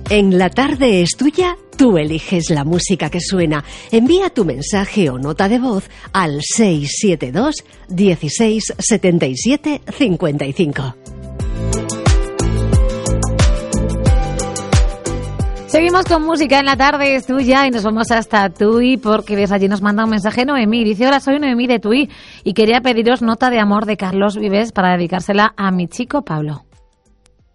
En La Tarde es Tuya, tú eliges la música que suena. Envía tu mensaje o nota de voz al 672 16 77 55. Seguimos con música en La Tarde es Tuya y nos vamos hasta Tui porque desde allí nos manda un mensaje Noemí. Dice: hola, soy Noemí de Tui y quería pediros Nota de amor de Carlos Vives para dedicársela a mi chico Pablo.